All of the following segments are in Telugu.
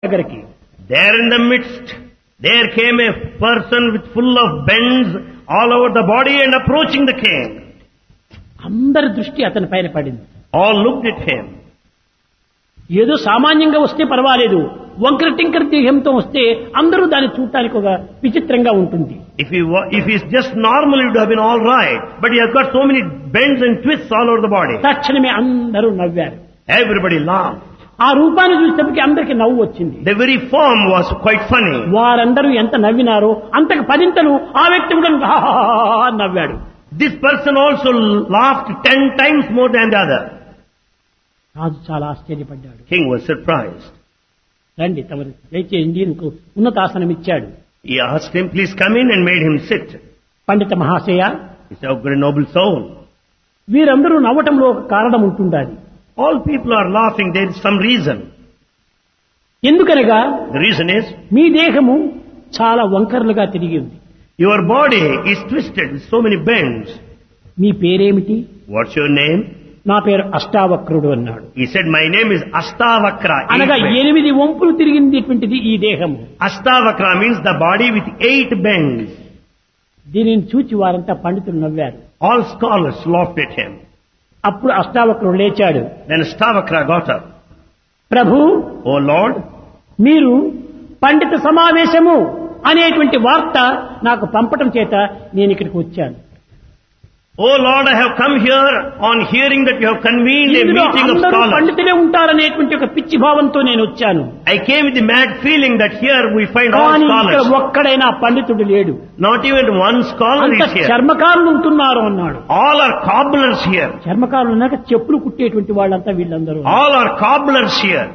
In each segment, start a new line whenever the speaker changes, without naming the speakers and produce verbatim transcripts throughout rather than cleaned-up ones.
దగ్గరికి.
There in the midst, there came a person with full of bends all over the body and approaching the king.
అందరి దృష్టి అతని పైన పడింది.
All looked at him.
ఏదో సామాన్యంగా వస్తే పర్వాలేదు, వంకర టింకర దేహంతో వస్తే అందరూ దాన్ని చూడటానికి ఒక విచిత్రంగా ఉంటుంది.
If he wa- if he's just normal, it would have been all right. But he has got so many bends and twists all over the body.
తక్షణమే అందరూ నవ్వారు.
Everybody laughed.
ఆ రూపాన్ని చూసేటప్పటికి అందరికి నవ్వు వచ్చింది.
The very form was quite funny.
వారందరూ ఎంత నవ్వినారో అంతకు పదింతలు ఆ వ్యక్తి కూడా హాహాహా అని నవ్వాడు.
This person also laughed ten times more than the other.
రాజు చాలా ఆశ్చర్యపడ్డాడు.
King was surprised.
రండి తమరు దయచేయండి, నీకు ఉన్నతాసనం ఇచ్చాడు.
He asked him, please come in, and made him sit.
పండిత మహాశయ,
He said, oh, great noble soul.
వీరందరూ నవ్వటంలో ఒక కారణం ఉంటుండాలి.
All people are laughing. There is some reason.
ఎందుకనగా
The reason is,
మీ దేహము చాలా వంకరలుగా తిరిగి ఉంది.
your body is twisted with so many bends.
మీ పేరేమిటి?
What's your name?
నా పేరు అష్టావక్రుడు అన్నాడు.
He said, my name is Astavakra. eight
అనగా
bends.
ఎనిమిది వంపులు తిరిగినటువంటిది ఈ దేహము.
Astavakra means the body with eight bends.
దీనిని చూచి వారంతా పండితులు నవ్వారు.
All scholars laughed at him.
అప్పుడు అష్టావక్రుడు లేచాడు.
Then Astavakra got up.
ప్రభు,
Oh Lord,
మీరు పండిత సమావేశము అనేటువంటి వార్త నాకు పంపటం చేత నేను ఇక్కడికి వచ్చాను.
oh Lord, I have come here on hearing that you have convened a
ఇందులో
meeting of
అందరూ
scholars.
పండితులే ఉంటారనేటువంటి ఒక పిచ్చి భావంతో నేను వచ్చాను.
I came with the mad feeling that here we find all
కానీ ఇక్కడ
scholars.
ఒక్కడైనా పండితుడు లేడు.
Not even one scholar
అంత
is here.
చర్మకారులు ఉంటున్నారు అన్నాడు.
All are cobblers here.
చర్మకారులు ఉన్నాక చెప్పులు కుట్టేటువంటి వాళ్ళంతా వీళ్ళందరూ.
All are cobblers here.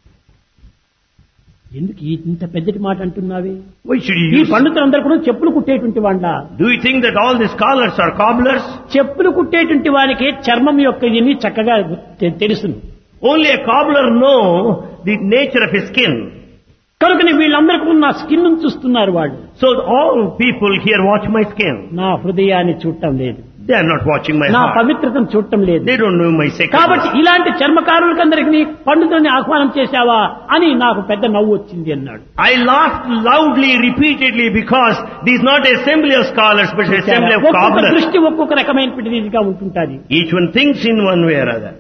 ఎందుకు ఈ ఇంత పెద్దటి మాట అంటున్నావే?
Why should you
ఈ
use?
పండితులందరూ కూడా చెప్పులు కుట్టేటువంటి వాళ్ళ.
Do you think that all the scholars are cobblers?
చెప్పులు కుట్టేటువంటి వారికి చర్మం యొక్క ఇది చక్కగా తె- తెలుసును.
Only a cobbler know the nature of his skin.
కనుకని వీళ్ళందరికీ నా స్కిన్ చూస్తున్నారు వాళ్ళు.
So all people here watch my skin.
నా హృదయాన్ని చూడటం లేదు,
They are not watching my
నా
heart.
పవిత్రతను చూడటం లేదు.
They don't know my secret.
కాబట్టి ఇలాంటి చర్మకారులకందరికీ పండితుల్ని ఆహ్వానం చేశావా అని నాకు పెద్ద నవ్వు వచ్చింది అన్నాడు.
I laughed loudly, repeatedly, because this is not an assembly of scholars, but an assembly of
ఒక్కొక్క
cobblers.
దృష్టి ఒక్కొక్క రకమైనటువంటి రీతిగా ఉంటుంటాది.
Each one thinks in one way or other.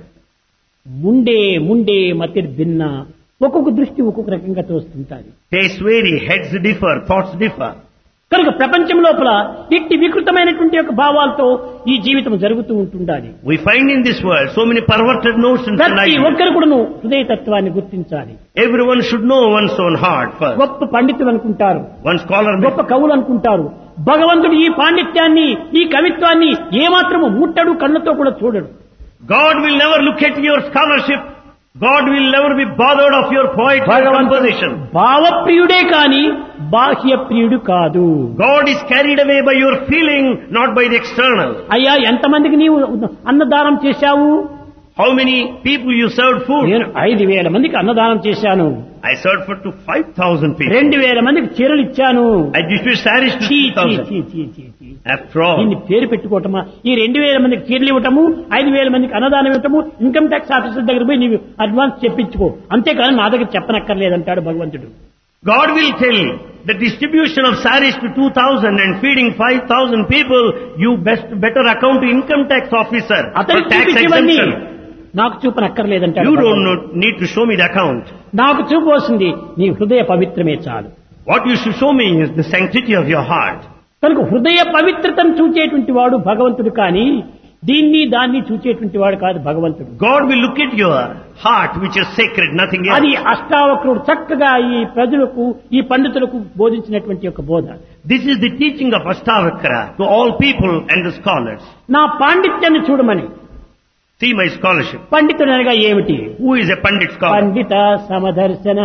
Munde Munde మతిర్ భిన్న, ఒక్కొక్క దృష్టి ఒక్కొక్క రకంగా తోస్తుంటాది.
Tastes vary, heads differ, thoughts differ.
కనుక ప్రపంచం లోపల ఇట్టి వికృతమైనటువంటి యొక్క భావాలతో ఈ జీవితం జరుగుతూ ఉంటుండాలి.
We find in this world so many perverted notions and
ప్రతి
ideas.
ఒక్కరు కూడాను హృదయతత్వాన్ని గుర్తించాలి.
Everyone should know one's own heart first.
గొప్ప పండితులు అనుకుంటారు,
One scholar may
గొప్ప కవులు అనుకుంటారు. భగవంతుడు ఈ పాండిత్యాన్ని, ఈ కవిత్వాన్ని ఏమాత్రము ముట్టడు, కళ్ళతో కూడా చూడడు.
God will never look at your scholarship. God will never be bothered of your poetry or composition.
భావప్రియుడే కాని బాహ్య ప్రియుడు కాదు.
God is carried away by your feeling, not by the external.
అయ్యా, ఎంతమందికి నీవు అన్నదానం చేశావు?
How many people you served food?
నేను ఐదు వేల మందికి అన్నదానం చేశాను.
I served food to five thousand people.
రెండు వేల మందికి చీరలు ఇచ్చాను.
I distributed sarees to
చీ,
two
చీ,
thousand.
చీ, చీ, చీ, చీ.
After all,
దీన్ని పేరు పెట్టుకోవటమా? ఈ రెండు వేల మందికి చీరలు ఇవ్వటము, ఐదు వేల మందికి అన్నదానం ఇవ్వటము, ఇన్కమ్ ట్యాక్స్ ఆఫీసర్ దగ్గర పోయి నీవు అడ్వాన్స్ చెప్పించుకో, అంతేకాని నా దగ్గర చెప్పనక్కర్లేదంటాడు భగవంతుడు.
God will tell the distribution of sarees to two thousand and feeding five thousand people, you best better account to income tax officer for
అతనికి
tax
చూపించవన్నీ
exemption.
నాకు చూపనక్కర్లేదంటాడు.
You don't
భగవంతుడు.
know, need to show me the account.
నాకు చూపవలసింది నీ హృదయ పవిత్రమే చాలు.
What you should show me is the sanctity of your heart.
కనుక హృదయ పవిత్రతను చూచేటువంటి వాడు భగవంతుడు, కానీ దీన్ని దాన్ని చూచేటువంటి వాడు కాదు భగవంతుడు.
God will look at your heart, which is sacred, nothing
అది
else.
అష్టావక్రుడు చక్కగా ఈ ప్రజలకు, ఈ పండితులకు బోధించినటువంటి యొక్క బోధ.
This is the teaching of Astavakra to all people and the scholars.
నా పాండిత్యాన్ని చూడమని.
See my scholarship.
పండితుడు అనగా ఏమిటి?
Who is a Pandit scholar?
Pandit సమదర్శన.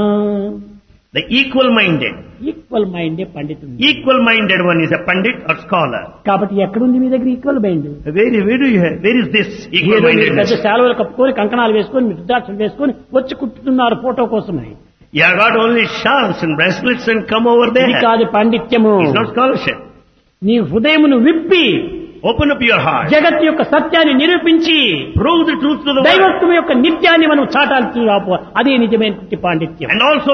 The equal-minded.
Equal మైండే పండితుడు.
Equal-minded one is a Pandit or scholar.
కాబట్టి ఎక్కడుంది మీ దగ్గర equal mind?
Where, where do you have, where is this
ఏదో మీరు పెద్ద
equal-mindedness?
శాలువలు కప్పుకొని, కంకణాలు వేసుకొని, రుద్రాక్షలు వేసుకొని వచ్చి కుట్టుతున్నారు ఫోటో కోసమని.
You have got only shawls and bracelets and come over
ఇది
there.
కాదు పాండిత్యము.
It's not scholarship.
నీ హృదయమును విప్పి
Open up your heart.
జగత్ యొక్క సత్యాన్ని నిరూపించి
Prove the truth to the world.
దైవత్వం యొక్క నిత్యాన్ని మనం చాటాల్సి రాపో, అదే నిజమైనటువంటి పాండిత్యం.
And also